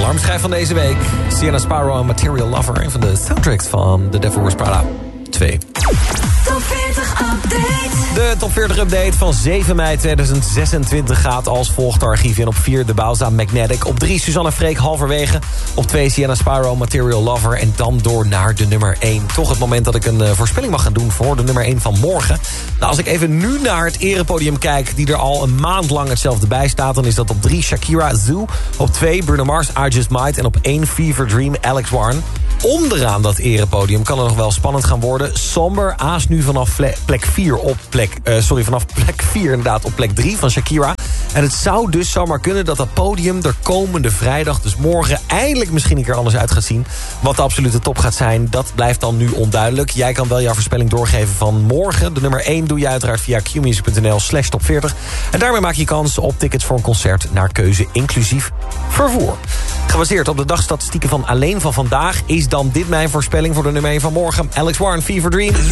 Alarmschijf van deze week. Sienna Sparrow en Material Lover. Een van de soundtracks van The Devil Wears Prada 2. Top 40 update. De Top 40 update van 7 mei 2026 gaat als volgt. Archief in op 4 de Bauza Magnetic. Op 3 Suzanne Freek halverwege. Op 2 Sienna Sparrow Material Lover. En dan door naar de nummer 1. Toch het moment dat ik een voorspelling mag gaan doen voor de nummer 1 van morgen. Nou, als ik even nu naar het erepodium kijk, die er al een maand lang hetzelfde bij staat, dan is dat op 3 Shakira Zoo. Op 2 Bruno Mars I Just Might. En op 1 Fever Dream Alex Warren. Onderaan dat erepodium kan het nog wel spannend gaan worden. Somber aast nu vanaf plek 4 op vanaf plek 4 inderdaad op plek 3 van Shakira. En het zou dus zomaar kunnen dat dat podium er komende vrijdag, dus morgen, eindelijk misschien een keer anders uit gaat zien. Wat de absolute top gaat zijn, dat blijft dan nu onduidelijk. Jij kan wel jouw voorspelling doorgeven van morgen. De nummer 1 doe je uiteraard via qmusic.nl/top40. En daarmee maak je kans op tickets voor een concert naar keuze inclusief vervoer. Gebaseerd op de dagstatistieken van alleen van vandaag is dan dit mijn voorspelling voor de nummer 1 van morgen. Alex Warren, Fever Dream.